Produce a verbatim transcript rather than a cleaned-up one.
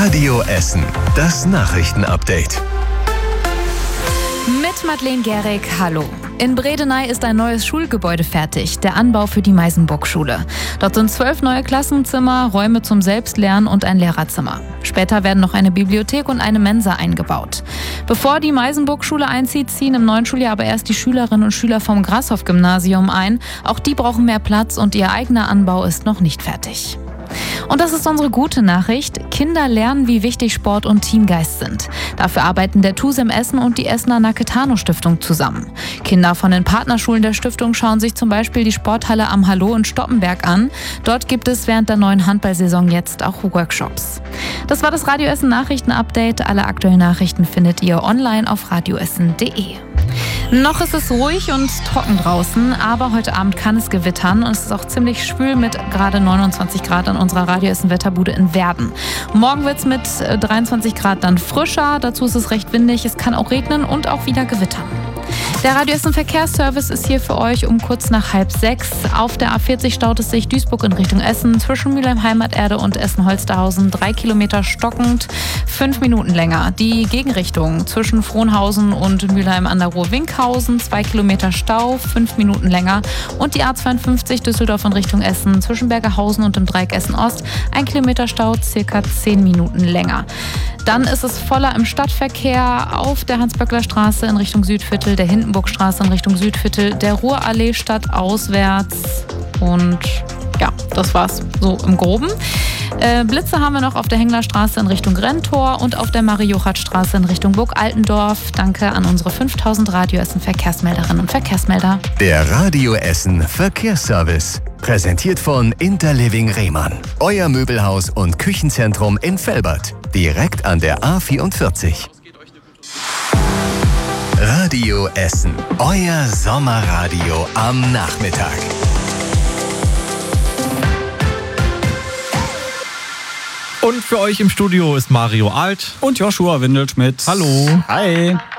Radio Essen, das Nachrichtenupdate. Mit Madeleine Gehrig, hallo. In Bredeney ist ein neues Schulgebäude fertig, der Anbau für die Meisenburg-Schule. Dort sind zwölf neue Klassenzimmer, Räume zum Selbstlernen und ein Lehrerzimmer. Später werden noch eine Bibliothek und eine Mensa eingebaut. Bevor die Meisenburg-Schule einzieht, ziehen im neuen Schuljahr aber erst die Schülerinnen und Schüler vom Grashoff-Gymnasium ein. Auch die brauchen mehr Platz und ihr eigener Anbau ist noch nicht fertig. Und das ist unsere gute Nachricht. Kinder lernen, wie wichtig Sport und Teamgeist sind. Dafür arbeiten der T U S E M Essen und die Essener Naketano Stiftung zusammen. Kinder von den Partnerschulen der Stiftung schauen sich zum Beispiel die Sporthalle am Hallo in Stoppenberg an. Dort gibt es während der neuen Handballsaison jetzt auch Workshops. Das war das Radio Essen Nachrichten-Update. Alle aktuellen Nachrichten findet ihr online auf radioessen punkt de. Noch ist es ruhig und trocken draußen, aber heute Abend kann es gewittern und es ist auch ziemlich schwül mit gerade neunundzwanzig Grad in unserer Radio Essen Wetterbude in Werden. Morgen wird es mit dreiundzwanzig Grad dann frischer, dazu ist es recht windig, es kann auch regnen und auch wieder gewittern. Der Radio Essen Verkehrsservice ist hier für euch um kurz nach halb sechs. Auf der A vierzig staut es sich Duisburg in Richtung Essen zwischen Mülheim Heimaterde und Essen-Holsterhausen drei Kilometer stockend, fünf Minuten länger. Die Gegenrichtung zwischen Frohnhausen und Mülheim an der Ruhr-Winkhausen zwei Kilometer Stau, fünf Minuten länger. Und die A zweiundfünfzig Düsseldorf in Richtung Essen zwischen Bergerhausen und dem Dreieck Essen-Ost ein Kilometer Stau, circa zehn Minuten länger. Dann ist es voller im Stadtverkehr auf der Hans-Böckler-Straße in Richtung Südviertel, der Hindenburgstraße in Richtung Südviertel, der Ruhrallee stadtauswärts und ja, das war's so im Groben. Äh, Blitze haben wir noch auf der Henglerstraße in Richtung Rentor und auf der Marie-Juchat-Straße in Richtung Burg Altendorf. Danke an unsere fünftausend Radio Essen Verkehrsmelderinnen und Verkehrsmelder. Der Radio Essen Verkehrsservice. Präsentiert von Interliving Rehmann. Euer Möbelhaus und Küchenzentrum in Velbert. Direkt an der A vierundvierzig. Radio Essen. Euer Sommerradio am Nachmittag. Und für euch im Studio ist Mario Alt und Joshua Windelschmidt. Hallo. Hi.